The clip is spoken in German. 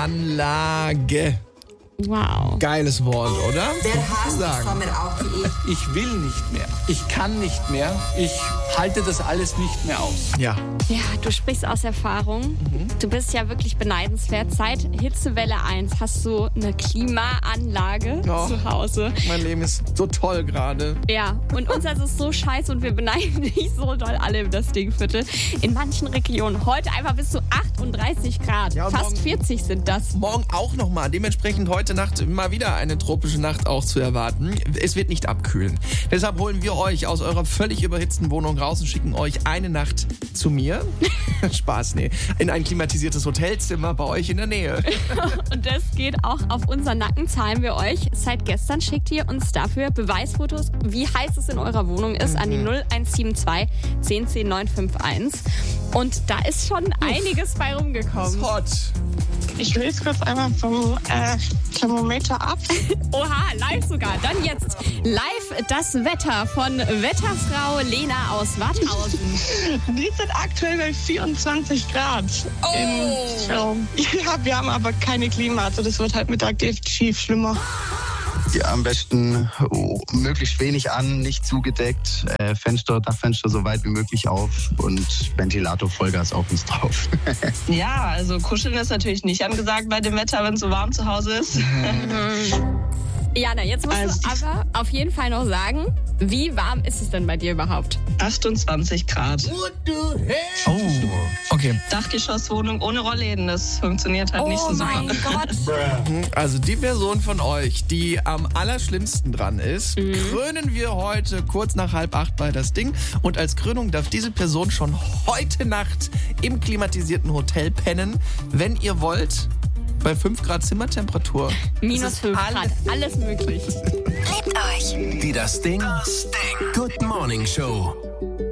Klimaanlage. Wow. Geiles Wort, oder? Der Hasenschwammer auch wie ich. Ich will nicht mehr. Ich kann nicht mehr. Ich halte das alles nicht mehr aus. Ja. Ja, du sprichst aus Erfahrung. Du bist ja wirklich beneidenswert. Seit Hitzewelle 1 hast du eine Klimaanlage zu Hause. Mein Leben ist so toll gerade. Ja, und uns ist es so scheiße und wir beneiden dich so doll alle im das Dingviertel. In manchen Regionen heute einfach bis zu 38 Grad. Ja, und fast morgen- 40 sind das. Morgen auch nochmal. Dementsprechend heute Nacht mal wieder eine tropische Nacht auch zu erwarten. Es wird nicht abkühlen. Deshalb holen wir euch aus eurer völlig überhitzten Wohnung raus und schicken euch eine Nacht zu mir. Spaß, nee. In ein klimatisiertes Hotelzimmer bei euch in der Nähe. Und das geht auch auf unseren Nacken, zahlen wir euch. Seit gestern schickt ihr uns dafür Beweisfotos, wie heiß es in eurer Wohnung ist, an die 0172 10 10 951. Und da ist schon einiges bei rumgekommen. Hot. Ich lese kurz einmal vom Thermometer ab. Oha, live sogar. Dann jetzt live das Wetter von Wetterfrau Lena aus Warthausen. Wir sind aktuell bei 24 Grad. Ja, wir haben aber keine Klima, also das wird halt Mittag definitiv schlimmer. Ja, am besten möglichst wenig an, nicht zugedeckt, Dachfenster so weit wie möglich auf und Ventilator Vollgas auf uns drauf. Ja, also kuscheln ist natürlich nicht angesagt bei dem Wetter, wenn es so warm zu Hause ist. Jana, jetzt musst du aber auf jeden Fall noch sagen, wie warm ist es denn bei dir überhaupt? 28 Grad. Oh, okay. Dachgeschosswohnung ohne Rollläden, das funktioniert halt nicht so super. Oh mein Gott. Also die Person von euch, die am allerschlimmsten dran ist, krönen wir heute kurz nach 7:30 bei das Ding. Und als Krönung darf diese Person schon heute Nacht im klimatisierten Hotel pennen, wenn ihr wollt. Bei 5 Grad Zimmertemperatur. Minus 5 Grad, alles möglich. Die Das Ding. Good Morning Show.